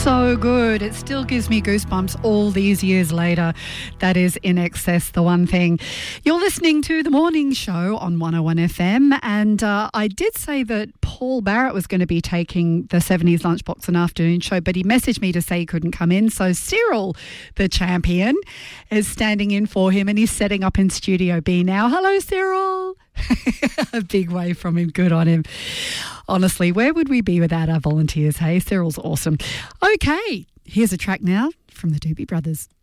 So good. It still gives me goosebumps all these years later. That is In Excess, The One Thing. You're listening to The Morning Show on 101 FM, and I did say that Paul Barrett was going to be taking the 70s Lunchbox and Afternoon Show, but he messaged me to say he couldn't come in. So Cyril, the champion, is standing in for him, and he's setting up in Studio B now. Hello, Cyril. A big wave from him. Good on him. Honestly, where would we be without our volunteers, hey? Cyril's awesome. Okay, here's a track now from the Doobie Brothers.